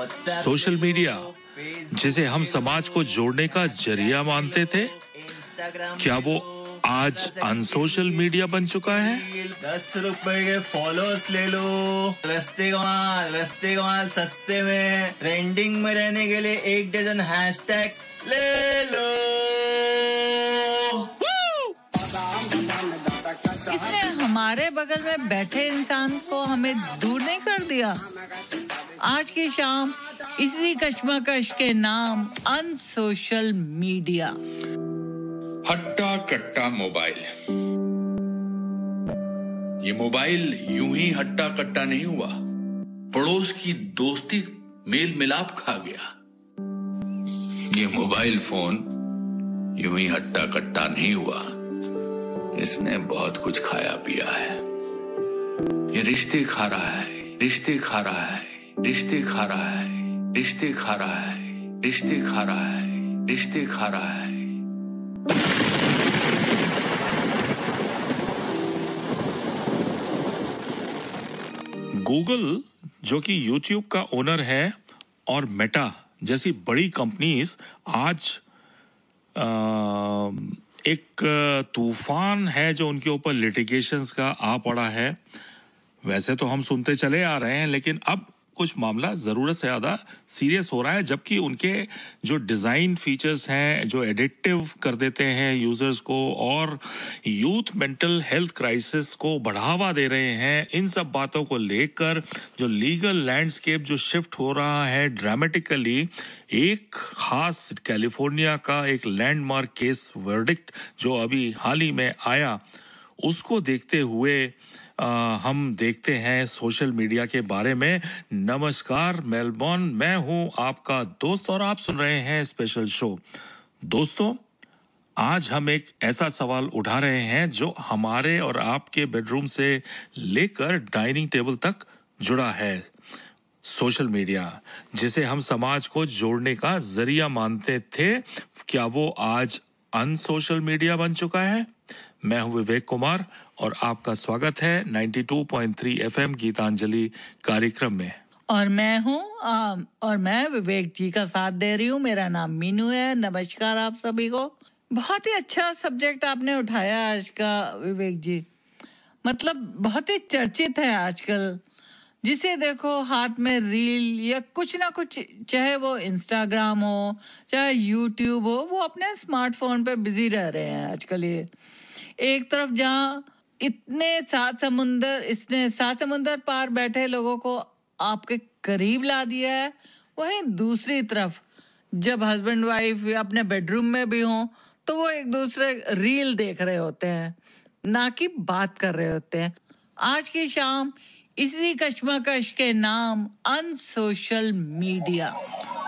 Social media, जिसे हम समाज को जोड़ने का जरिया मानते थे, क्या वो आज अनसोशल मीडिया बन चुका है? 10 रुपए के फॉलोअर्स ले लो, रस्ते कमाल सस्ते में, ट्रेंडिंग में रहने के लिए 1 डजन हैशटैग ले लो। इसने हमारे बगल में बैठे इंसान को हमें दूर नहीं कर दिया। आज की शाम इसी कश्मकश के नाम अनसोशल मीडिया। हट्टा कट्टा मोबाइल। ये मोबाइल यूं ही हट्टा कट्टा नहीं हुआ, पड़ोस की दोस्ती मेल मिलाप खा गया। ये मोबाइल फोन यूं ही हट्टा कट्टा नहीं हुआ, इसने बहुत कुछ खाया पिया है। ये रिश्ते खा रहा है, रिश्ते खा रहा है, रिश्ते खा रहा है, रिश्ते खा रहा है, रिश्ते खा रहा है, रिश्ते खा रहा है। गूगल, जो कि YouTube का ओनर है, और मेटा जैसी बड़ी कंपनीज आज एक तूफान है जो उनके ऊपर लिटिगेशंस का आ पड़ा है। वैसे तो हम सुनते चले आ रहे हैं, लेकिन अब कुछ मामला ज़रूरत से ज़्यादा सीरियस हो रहा है, जबकि उनके जो डिज़ाइन फीचर्स हैं, जो एडिक्टिव कर देते हैं यूज़र्स को और यूथ मेंटल हेल्थ क्राइसिस को बढ़ावा दे रहे हैं, इन सब बातों को लेकर जो लीगल लैंडस्केप जो शिफ्ट हो रहा है ड्रामेटिकली, एक खास कैलिफोर्निया का एक लैंडमार्क केस वर्डिक्ट जो अभी हाल ही में आया, उसको देखते हुए हम देखते हैं सोशल मीडिया के बारे में। नमस्कार मेलबर्न, मैं हूं आपका दोस्त और आप सुन रहे हैं स्पेशल शो। दोस्तों, आज हम एक ऐसा सवाल उठा रहे हैं जो हमारे और आपके बेडरूम से लेकर डाइनिंग टेबल तक जुड़ा है। सोशल मीडिया, जिसे हम समाज को जोड़ने का जरिया मानते थे, क्या वो आज अनसोशल मीडिया बन चुका है? मैं हूं विवेक कुमार और आपका स्वागत है 92.3 FM गीतांजलि कार्यक्रम में। और मैं विवेक जी का साथ दे रही हूँ। मेरा नाम मीनू है। नमस्कार आप सभी को। बहुत ही अच्छा सब्जेक्ट आपने उठाया आज का विवेक जी। मतलब बहुत ही चर्चित है आजकल। जिसे देखो हाथ में रील या कुछ ना कुछ, चाहे वो इंस्टाग्राम हो चाहे यूट्यूब हो, वो अपने स्मार्टफोन पे बिजी रह रहे हैं आजकल। ये एक तरफ जहाँ इसने सात समुंदर पार बैठे लोगों को आपके करीब ला दिया है, वहीं दूसरी तरफ जब हस्बैंड वाइफ अपने बेडरूम में भी हों तो वो एक दूसरे रील देख रहे होते हैं, ना कि बात कर रहे होते हैं। आज की शाम इसी कश्मकश के नाम अनसोशल मीडिया।